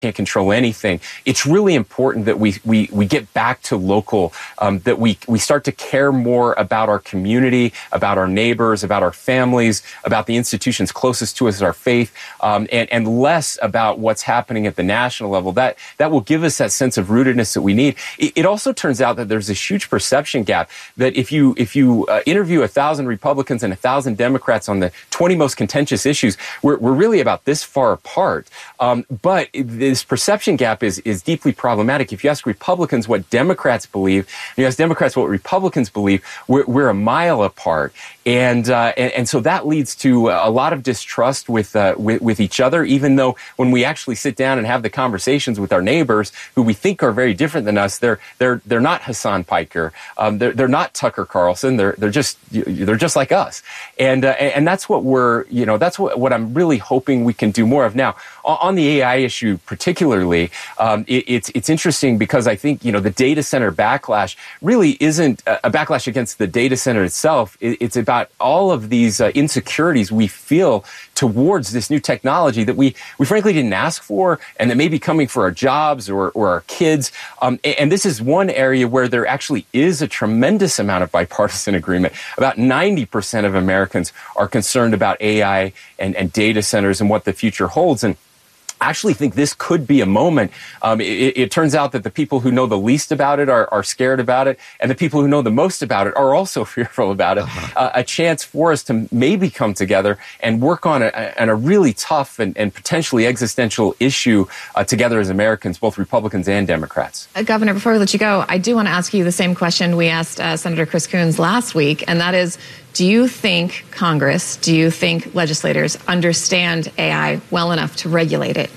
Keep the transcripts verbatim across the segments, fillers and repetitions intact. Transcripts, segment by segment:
can't control anything. It's really important that we we we get back to local, um, that we we start to care more about our community, about our neighbors, about our families, about the institutions closest to us, our faith, um, and and less about what's happening at the national level. That that will give us that sense of rootedness that we need. It, it also turns out that there's this huge perception gap that if you if you uh, interview a thousand Republicans and a thousand Democrats on the twenty most contentious issues, we're we're really about this far apart. Um, but the This perception gap is, is deeply problematic. If you ask Republicans what Democrats believe, and you ask Democrats what Republicans believe, we're, we're a mile apart. And, uh, and, and so that leads to a lot of distrust with, uh, with, with each other, even though when we actually sit down and have the conversations with our neighbors who we think are very different than us, they're, they're, they're not Hassan Piker. Um, they're, they're not Tucker Carlson. They're, they're just, they're just like us. And, uh, and that's what we're, you know, that's what, what I'm really hoping we can do more of. Now, on the A I issue particularly, um, it, it's it's interesting because I think, you know, the data center backlash really isn't a backlash against the data center itself. It, it's about all of these uh, insecurities we feel towards this new technology that we, we frankly didn't ask for and that may be coming for our jobs or, or our kids. Um, and, and this is one area where there actually is a tremendous amount of bipartisan agreement. About ninety percent of Americans are concerned about A I and, and data centers and what the future holds. And I actually think this could be a moment. Um, it, it turns out that the people who know the least about it are, are scared about it, and the people who know the most about it are also fearful about it. Uh-huh. Uh, a chance for us to maybe come together and work on a, on a really tough and, and potentially existential issue uh, together as Americans, both Republicans and Democrats. Uh, Governor, before we let you go, I do want to ask you the same question we asked uh, Senator Chris Coons last week, and that is, do you think Congress, do you think legislators understand A I well enough to regulate it?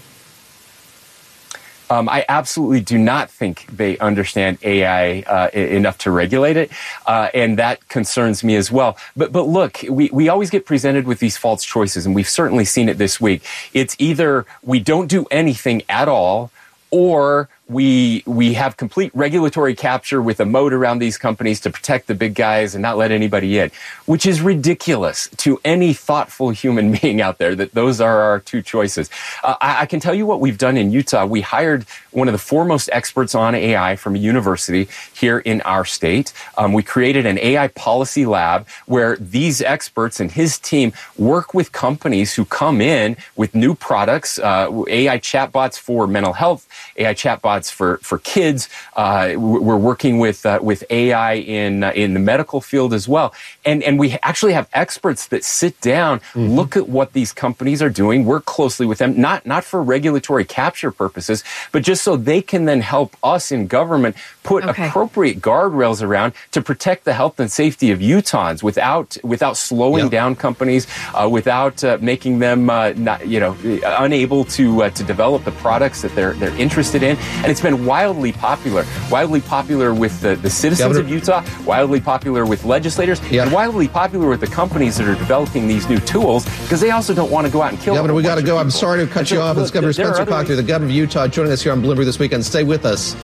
Um, I absolutely do not think they understand A I uh, enough to regulate it, uh, and that concerns me as well. But but look, we, we always get presented with these false choices, and we've certainly seen it this week. It's either we don't do anything at all, or we we have complete regulatory capture with a moat around these companies to protect the big guys and not let anybody in, which is ridiculous to any thoughtful human being out there that those are our two choices. Uh, I, I can tell you what we've done in Utah. We hired one of the foremost experts on A I from a university here in our state. Um, we created an A I policy lab where these experts and his team work with companies who come in with new products, uh, A I chatbots for mental health, A I chatbots for for kids. Uh, we're working with uh, with A I in uh, in the medical field as well, and and we actually have experts that sit down, mm-hmm. look at what these companies are doing, work closely with them, not not for regulatory capture purposes, but just so they can then help us in government put okay. appropriate guardrails around to protect the health and safety of Utahns without without slowing yep. down companies, uh, without uh, making them uh, not, you know unable to uh, to develop the products that they're they're interested in. And it's been wildly popular, wildly popular with the, the citizens Governor. of Utah, wildly popular with legislators, yeah. and wildly popular with the companies that are developing these new tools because they also don't want to go out and kill. Governor, we got to go. I'm sorry to cut you off. It's Governor Spencer Proctor, the governor of Utah, joining us here on Bloomberg this weekend. Stay with us.